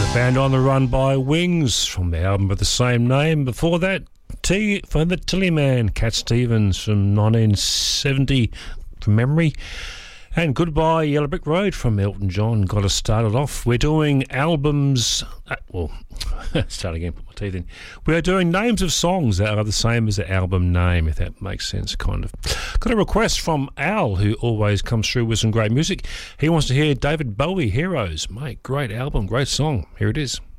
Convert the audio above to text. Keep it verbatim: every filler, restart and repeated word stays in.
Band on the Run by Wings from the album of the same name. Before that, T for the Tillyman, Cat Stevens from nineteen seventy from memory. And Goodbye Yellow Brick Road from Elton John. Got us started off. We're doing albums. Uh, well, start again, put my teeth in. We're doing names of songs that are the same as the album name, if that makes sense, kind of. Got a request from Al, who always comes through with some great music. He wants to hear David Bowie, Heroes. Mate, great album, great song. Here it is.